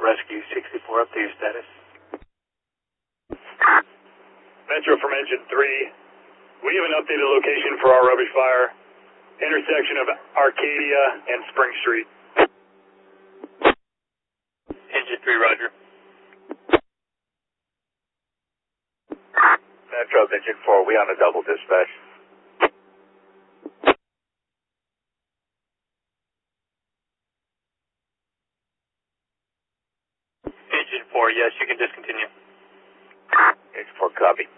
Rescue 64, update your status. Metro from Engine 3. We have an updated location for our rubbish fire. Intersection of Arcadia and Spring Street. Engine 3, roger. Metro, Engine 4, we on a double dispatch. Engine 4, yes, you can discontinue. Engine 4, copy.